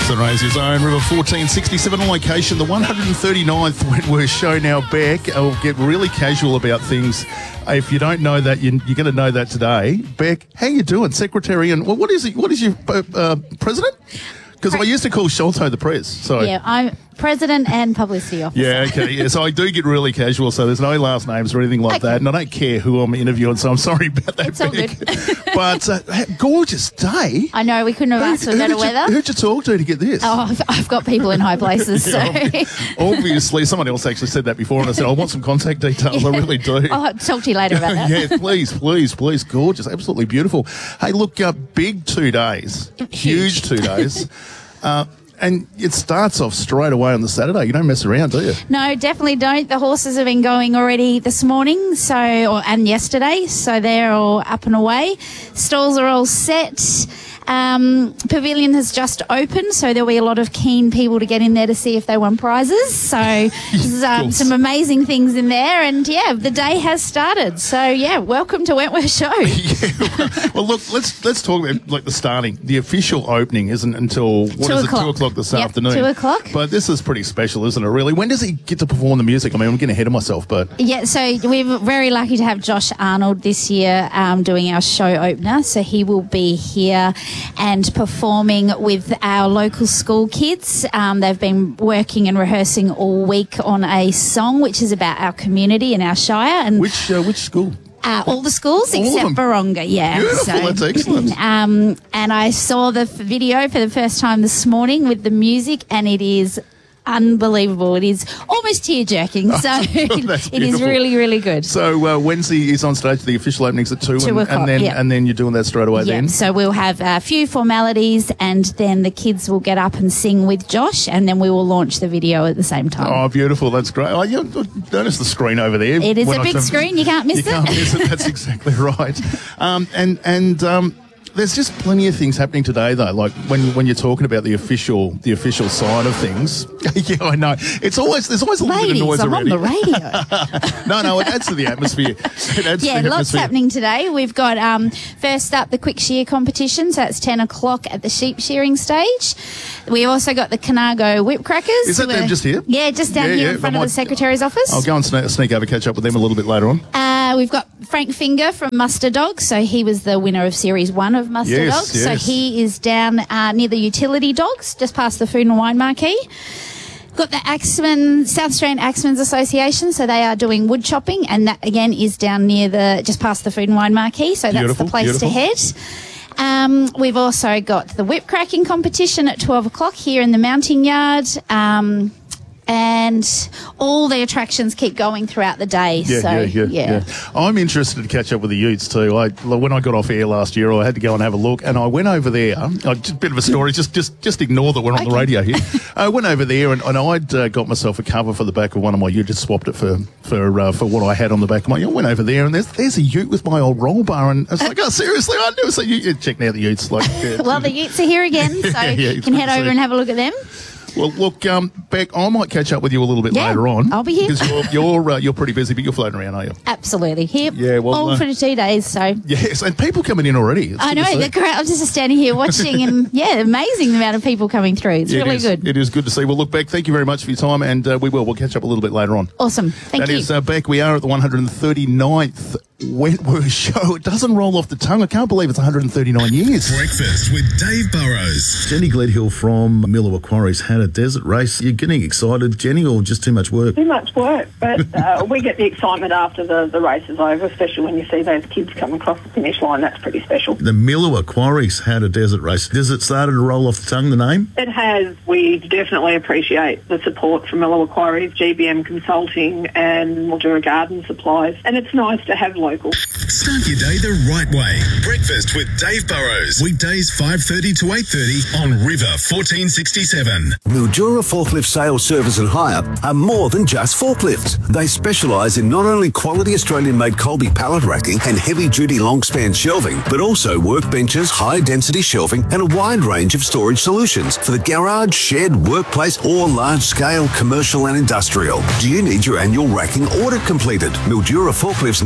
The Razor Zone, River 1467 on location, the 139th Wentworth show now, Beck. I'll get really casual about things. If you don't know that, you're going to know that today. Beck, how you doing? Secretary and what is it? What is your president? Because I used to call Sholto the press. So yeah, I'm president and publicity officer. Yeah, okay. Yeah, so I do get really casual, so there's no last names or anything like that, and I don't care who I'm interviewing, so I'm sorry about that. It's all good. But gorgeous day. I know, we couldn't have asked for better weather. Who'd you talk to get this? Oh, I've got people in high places, so... Obviously, someone else actually said that before, and I said, I want some contact details. Yeah. I really do. I'll talk to you later about that. Yeah, please. Gorgeous. Absolutely beautiful. Hey, look, big 2 days. Huge 2 days. And it starts off straight away on the Saturday. You don't mess around, do you? No, definitely don't. The horses have been going already this morning and yesterday, so they're all up and away. Stalls are all set. Pavilion has just opened, so there'll be a lot of keen people to get in there to see if they won prizes. So there's some amazing things in there, and the day has started. So welcome to Wentworth Show. Well, look, let's talk about like the starting. The official opening isn't until 2 o'clock this afternoon. 2 o'clock. But this is pretty special, isn't it? Really. When does he get to perform the music? I mean, I'm getting ahead of myself, but so we're very lucky to have Josh Arnold this year doing our show opener. So he will be here and performing with our local school kids. They've been working and rehearsing all week on a song which is about our community and our shire. And which school? All the schools except Baronga, Beautiful, that's excellent. And I saw the video for the first time this morning with the music, and it is unbelievable. It is almost tear-jerking, so it is really, really good. So Wednesday is on stage. The official opening's at 2 o'clock, and then you're doing that straight away then? So we'll have a few formalities, and then the kids will get up and sing with Josh, and then we will launch the video at the same time. Oh, beautiful. That's great. Oh, you notice the screen over there. It is a big screen. You can't miss it. You can't miss it. That's exactly right. There's just plenty of things happening today, though. Like when you're talking about the official side of things. Yeah, I know. There's always a little bit of noise around. I'm already. on the radio. No, it adds to the atmosphere. Lots happening today. We've got first up the quick shear competition, so it's 10 o'clock at the sheep shearing stage. We also got the Canago whip crackers. Is that them just here? Yeah, just down here in front of the Secretary's office. I'll go and sneak over, catch up with them a little bit later on. We've got Frank Finger from Muster Dog, so he was the winner of Series 1 of Muster Dog. So he is down near the utility dogs, just past the Food and Wine Marquee. Got the South Australian Axemen's Association, so they are doing wood chopping, and that again is down near just past the Food and Wine Marquee, so that's the place to head. We've also got the whip cracking competition at 12 o'clock here in the mounting yard. And all the attractions keep going throughout the day. Yeah. I'm interested to catch up with the Utes too. When I got off air last year, I had to go and have a look, and I went over there. Just a bit of a story. Just ignore that we're on the radio here. I went over there, and I'd got myself a cover for the back of one of my Utes. Just swapped it for what I had on the back of my. I went over there, and there's a Ute with my old roll bar, and it's like, oh, seriously, I never seen you checking out the Utes. Like, well, the Utes are here again, so you can head over and have a look at them. Well, look, Beck, I might catch up with you a little bit later on. I'll be here. Because you're pretty busy, but you're floating around, are you? Absolutely. Here, all for the 2 days, so. Yes, and people coming in already. I know, the crowd. I'm just standing here watching, and amazing amount of people coming through. It's really good. It is good to see. Well, look, Beck, thank you very much for your time, and we'll catch up a little bit later on. Awesome. Thank you. That is, Beck, we are at the 139th Wentworth show. It doesn't roll off the tongue. I can't believe it's 139 years. Breakfast with Dave Burrows. Jenny Gledhill from Millawa Quarries had a desert race. You're getting excited, Jenny, or just too much work? Too much work, but we get the excitement after the race is over, especially when you see those kids come across the finish line. That's pretty special. The Millawa Quarries had a desert race. Does it start to roll off the tongue, the name? It has. We definitely appreciate the support from Millawa Quarries, GBM Consulting and Mildura Garden Supplies, and it's nice to have local. Start your day the right way. Breakfast with Dave Burrows. Weekdays 5:30 to 8:30 on River 1467. Mildura Forklift Sales, Service and Hire are more than just forklifts. They specialise in not only quality Australian-made Colby pallet racking and heavy-duty long-span shelving, but also workbenches, high-density shelving and a wide range of storage solutions for the garage, shed, workplace or large-scale commercial and industrial. Do you need your annual racking audit completed? Mildura Forklifts now provide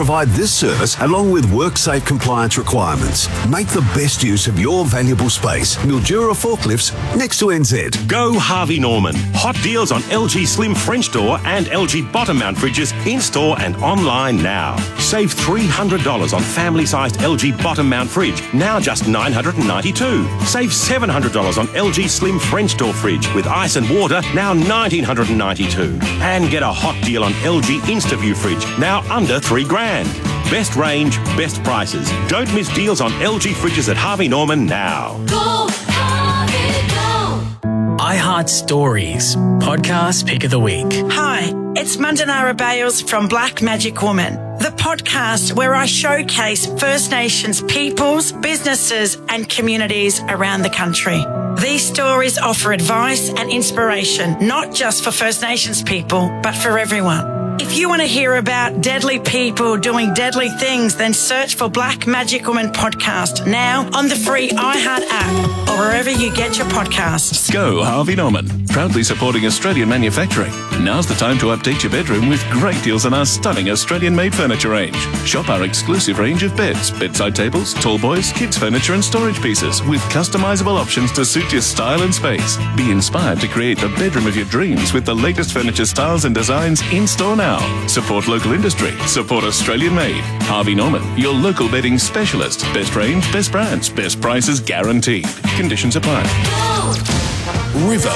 provide this service along with WorkSafe compliance requirements. Make the best use of your valuable space. Mildura Forklifts next to NZ. Go Harvey Norman. Hot deals on LG Slim French door and LG bottom mount fridges in-store and online now. Save $300 on family-sized LG bottom mount fridge, now just $992. Save $700 on LG Slim French door fridge with ice and water, now $1,992. And get a hot deal on LG InstaView fridge, now under $3,000. Best range, best prices. Don't miss deals on LG fridges at Harvey Norman now. Go, Harvey, go! iHeart Stories, podcast pick of the week. Hi, it's Mandanara Bales from Black Magic Woman, the podcast where I showcase First Nations peoples, businesses and communities around the country. These stories offer advice and inspiration, not just for First Nations people, but for everyone. If you want to hear about deadly people doing deadly things, then search for Black Magic Woman podcast now on the free iHeart app or wherever you get your podcasts. Go Harvey Norman, proudly supporting Australian manufacturing. Now's the time to update your bedroom with great deals on our stunning Australian-made furniture range. Shop our exclusive range of beds, bedside tables, tall boys, kids furniture and storage pieces with customizable options to suit your style and space. Be inspired to create the bedroom of your dreams with the latest furniture styles and designs in-store now. Support local industry. Support Australian-made. Harvey Norman, your local bedding specialist. Best range, best brands, best prices guaranteed. Conditions apply. River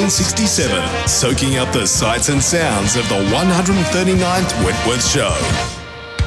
1467, soaking up the sights and sounds of the 139th Wentworth Show.